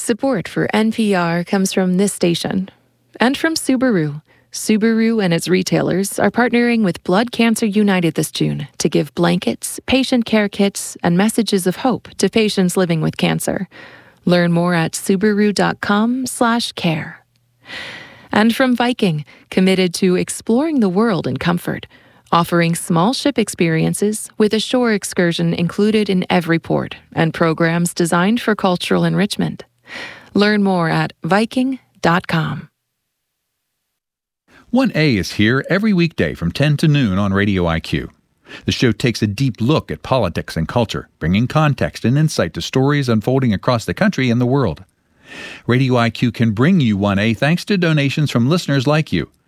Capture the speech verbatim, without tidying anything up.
Support for N P R comes from this station and from Subaru. Subaru and its retailers are partnering with Blood Cancer United this June to give blankets, patient care kits, and messages of hope to patients living with cancer. Learn more at subaru.com slash care. And from Viking, committed to exploring the world in comfort, offering small ship experiences with a shore excursion included in every port and programs designed for cultural enrichment. Learn more at viking dot com. one A is here every weekday from ten to noon on Radio I Q. The show takes a deep look at politics and culture, bringing context and insight to stories unfolding across the country and the world. Radio I Q can bring you one A thanks to donations from listeners like you.